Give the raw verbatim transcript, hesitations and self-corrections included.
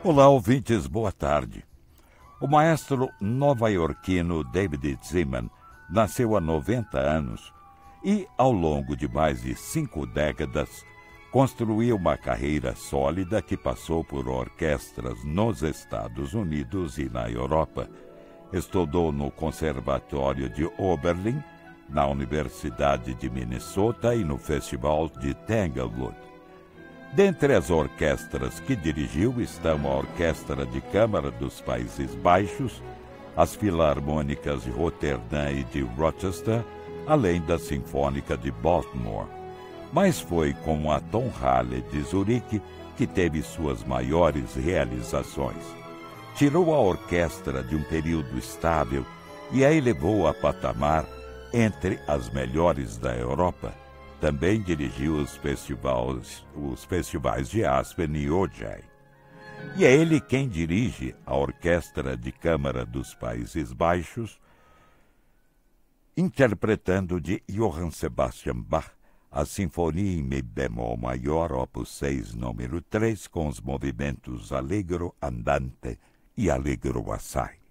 Olá, ouvintes, boa tarde. O maestro nova-iorquino David Ziman nasceu há noventa anos e, ao longo de mais de cinco décadas, construiu uma carreira sólida que passou por orquestras nos Estados Unidos e na Europa. Estudou no Conservatório de Oberlin, na Universidade de Minnesota e no Festival de Tanglewood. Dentre as orquestras que dirigiu estão a Orquestra de Câmara dos Países Baixos, as Filarmônicas de Roterdã e de Rochester, além da Sinfônica de Baltimore. Mas foi com a Tonhalle de Zurique que teve suas maiores realizações. Tirou a orquestra de um período estável e a elevou a patamar entre as melhores da Europa. Também dirigiu os festivais, os festivais de Aspen e Ojai. E é ele quem dirige a Orquestra de Câmara dos Países Baixos, interpretando de Johann Sebastian Bach a Sinfonia em Mi bemol maior, opus seis, número três, com os movimentos Allegro, Andante e Allegro Assai.